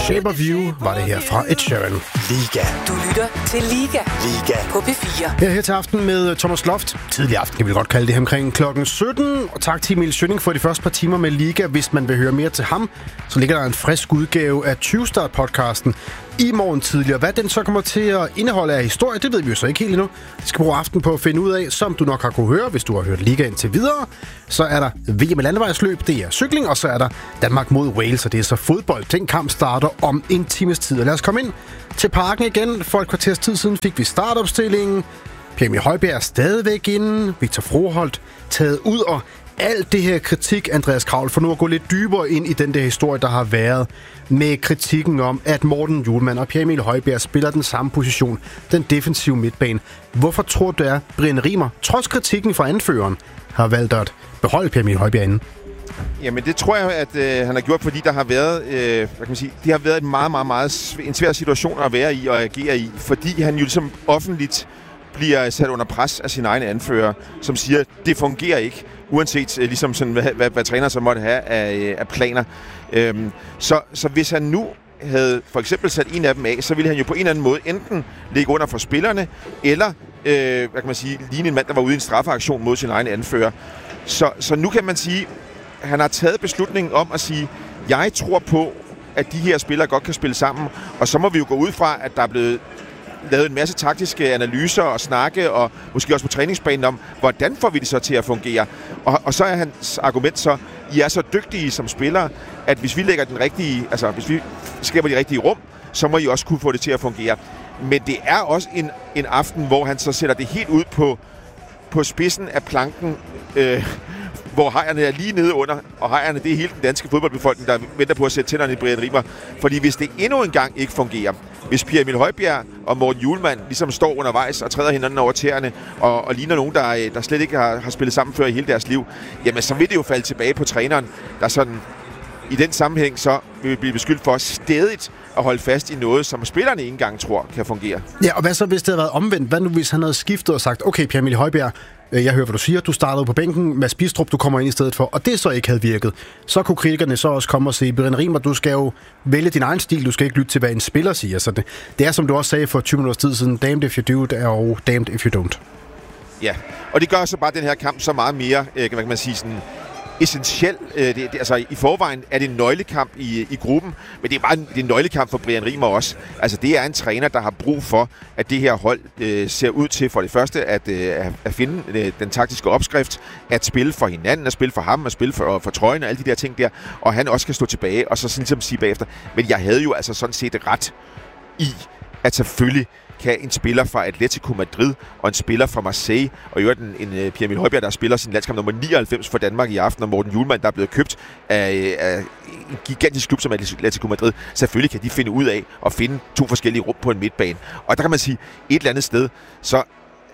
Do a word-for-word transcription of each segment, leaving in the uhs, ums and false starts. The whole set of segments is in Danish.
Shape of You var det her fra Ed Sheeran. Liga. Du lytter til Liga. Liga. På P fire. Her, her til aften med Thomas Loft. Tidlig aften kan vi godt kalde det omkring klokken sytten. Og tak til Emil Schønning for de første par timer med Liga. Hvis man vil høre mere til ham, så ligger der en frisk udgave af tyve Start-podcasten i morgen tidligere. Hvad den så kommer til at indeholde af historie, det ved vi jo så ikke helt endnu. Vi skal bruge aften på at finde ud af, som du nok har kunne høre, hvis du har hørt Liga indtil videre. Så er der V M i landevejsløb, det er cykling, og så er der Danmark mod Wales, og det er så fodbold. Den kamp starter om en times tid. Og lad os komme ind til parken igen. For et kvarters tid siden fik vi startopstillingen. Pierre Emil Højbjerg er stadigvæk inde. Victor Froholt taget ud, og alt det her kritik, Andreas Kraul, for nu at gå lidt dybere ind i den der historie, der har været med kritikken om, at Morten Hjulmand og Pierre Emil Højbjerg spiller den samme position, den defensive midtbane. Hvorfor tror du, at Brian Rimer, trods kritikken fra anføreren, har valgt at beholde Pierre Emil Højbjerg inde? Jamen det tror jeg, at øh, han har gjort, fordi der har været, øh, hvad kan man sige, det har været en meget, meget, meget en svær situation at være i og agere i, fordi han jo ligesom offentligt bliver sat under pres af sin egen anfører, som siger, at det fungerer ikke, uanset øh, ligesom sådan, hvad, hvad, hvad træner så måtte have af, af planer. Øhm, så, så hvis han nu havde for eksempel sat en af dem af, så ville han jo på en eller anden måde enten ligge under for spillerne, eller øh, hvad kan man sige, ligne en mand, der var ude i en straffeaktion mod sin egen anfører. Så, så nu kan man sige, han har taget beslutningen om at sige, jeg tror på, at de her spillere godt kan spille sammen, og så må vi jo gå ud fra, at der er blevet lavet en masse taktiske analyser og snakke, og måske også på træningsbanen om, hvordan får vi det så til at fungere. Og, og så er hans argument så, I er så dygtige som spillere, at hvis vi lægger den rigtige, altså hvis vi skaber de rigtige rum, så må I også kunne få det til at fungere. Men det er også en, en aften, hvor han så sætter det helt ud på, på spidsen af planken, øh, hvor hejerne er lige nede under, og hejerne, det er hele den danske fodboldbefolkning, der venter på at sætte tænderne i Brian Rimer. Fordi hvis det endnu en gang ikke fungerer, hvis Pierre Emil Højbjerg og Morten Hjulmand ligesom står undervejs og træder hinanden over tæerne, og, og ligner nogen, der, der slet ikke har, har spillet sammen før i hele deres liv, jamen så vil det jo falde tilbage på træneren, der sådan i den sammenhæng så vil blive beskyldt for stædigt at holde fast i noget, som spillerne ikke engang tror kan fungere. Ja, og hvad så, hvis det havde været omvendt? Hvad nu, hvis han havde skiftet og sagt, okay, Pierre Emil Højbjerg, jeg hører, hvad du siger, du startede på bænken, Mads Bistrup, du kommer ind i stedet for, og det så ikke havde virket. Så kunne kritikerne så også komme og sige, Brian Rimer, du skal jo vælge din egen stil, du skal ikke lytte til, hvad en spiller siger. Så det, det er, som du også sagde for tyve minutters tid siden, damned if you do it, og damned if you don't. Ja, og det gør så bare den her kamp så meget mere, hvad kan man sige, sådan essentiel. Det, det, altså i forvejen er det en nøglekamp i, i gruppen, men det er bare en, det er en nøglekamp for Brian Rimer også. Altså det er en træner, der har brug for, at det her hold øh, ser ud til for det første at, øh, at finde øh, den taktiske opskrift, at spille for hinanden, at spille for ham, at spille for, for trøjen og alle de der ting der, og han også kan stå tilbage og så sådan ligesom sige bagefter, men jeg havde jo altså sådan set ret i, at selvfølgelig kan en spiller fra Atletico Madrid og en spiller fra Marseille, og i øvrigt en, en Pierre Emil Højbjerg, der spiller sin landskamp nummer nioghalvfems for Danmark i aften, og Morten Hjulmand, der er blevet købt af, af en gigantisk klub som Atletico Madrid. Selvfølgelig kan de finde ud af at finde to forskellige rum på en midtbane. Og der kan man sige, et eller andet sted, så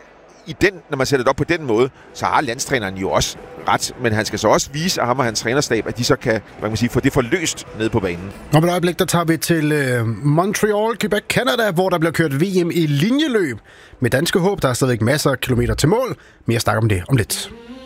i den, når man sætter det op på den måde, så har landstræneren jo også ret, men han skal så også vise, at ham og hans trænerstab, at de så kan, man kan sige, få det forløst nede på banen. Om et øjeblik, der tager vi til øh, Montreal, Quebec, Canada, hvor der bliver kørt V M i linjeløb. Med danske håb, der er stadigvæk masser af kilometer til mål. Mere snak om det om lidt.